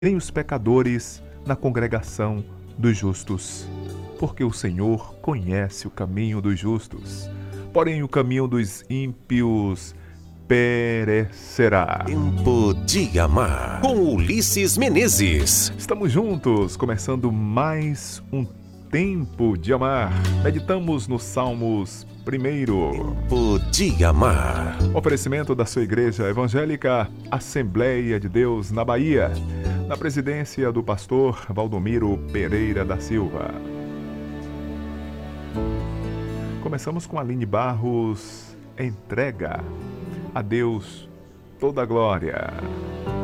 nem os pecadores na congregação dos justos, porque o Senhor conhece o caminho dos justos, porém o caminho dos ímpios perecerá. Tempo de Amar, com Ulisses Menezes. Estamos juntos, começando mais um Tempo de Amar. Meditamos nos Salmos 1. Tempo de Amar. Oferecimento da sua Igreja Evangélica Assembleia de Deus na Bahia, na presidência do pastor Valdomiro Pereira da Silva. Começamos com Aline Barros, entrega a Deus toda a glória.